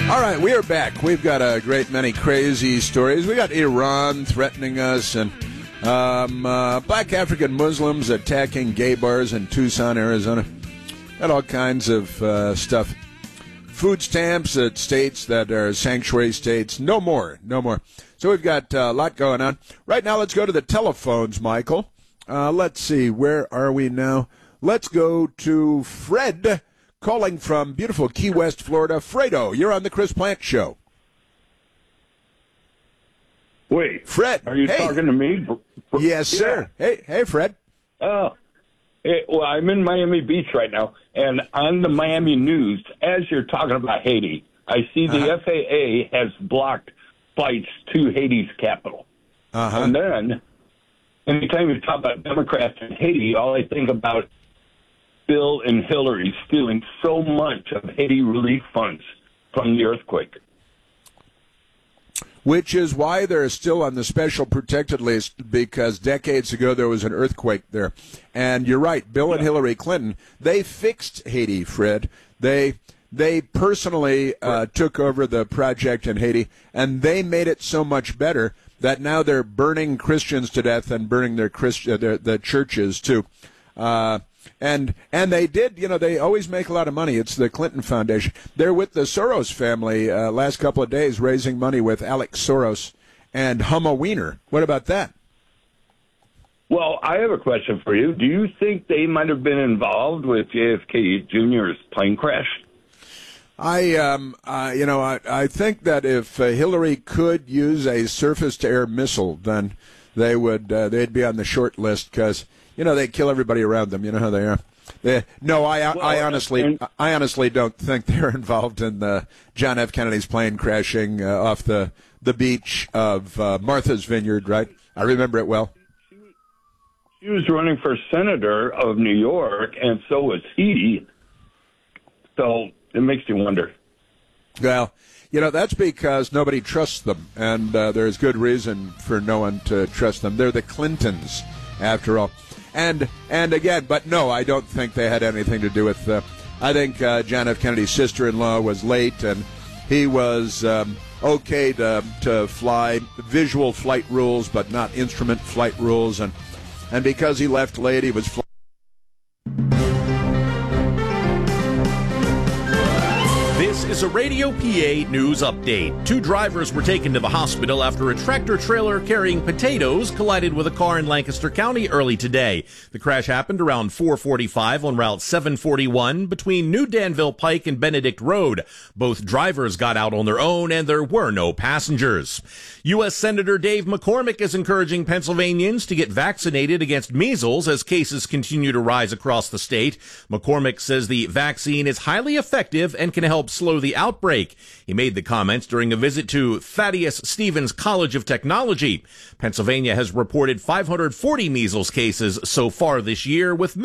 All right, we are back. We've got a great many crazy stories. We got Iran threatening us, and black African Muslims attacking gay bars in Tucson, Arizona. Got all kinds of stuff. Food stamps at states that are sanctuary states. No more. So we've got a lot going on. Right now, let's go to the telephones, Michael. Let's see, where are we now? Let's go to Fred, calling from beautiful Key West, Florida. Fredo, you're on the Chris Plante Show. Wait, Fred, are you talking to me? Yes, sir. Hey, Fred. Oh, well, I'm in Miami Beach right now, and on the Miami news, as you're talking about Haiti, I see the FAA has blocked flights to Haiti's capital. And then, anytime you talk about Democrats in Haiti, all I think about Bill and Hillary stealing so much of Haiti relief funds from the earthquake. Which is why they're still on the special protected list, because decades ago there was an earthquake there. And you're right, Bill and Hillary Clinton, they fixed Haiti, Fred. They personally took over the project in Haiti, and they made it so much better that now they're burning Christians to death and burning the churches too. And they did, they always make a lot of money. It's the Clinton Foundation. They're with the Soros family last couple of days raising money with Alex Soros and Humma Weiner. What about that? Well, I have a question for you. Do you think they might have been involved with JFK Jr.'s plane crash? I think that if Hillary could use a surface-to-air missile, then they'd be on the short list because they kill everybody around them. You know how they are. I honestly don't think they're involved in John F. Kennedy's plane crashing off the beach of Martha's Vineyard. Right, I remember it well. She was running for senator of New York, and so was he. So it makes you wonder. Well, that's because nobody trusts them, and there's good reason for no one to trust them. They're the Clintons, after all. And again, but no, I don't think they had anything to do with. I think John F. Kennedy's sister-in-law was late, and he was okay to fly visual flight rules, but not instrument flight rules, and because he left late, he was flying. This is a Radio PA news update. 2 drivers were taken to the hospital after a tractor-trailer carrying potatoes collided with a car in Lancaster County early today. The crash happened around 4:45 on Route 741 between New Danville Pike and Benedict Road. Both drivers got out on their own, and there were no passengers. U.S. Senator Dave McCormick is encouraging Pennsylvanians to get vaccinated against measles as cases continue to rise across the state. McCormick says the vaccine is highly effective and can help slow the outbreak. He made the comments during a visit to Thaddeus Stevens College of Technology. Pennsylvania has reported 540 measles cases so far this year, with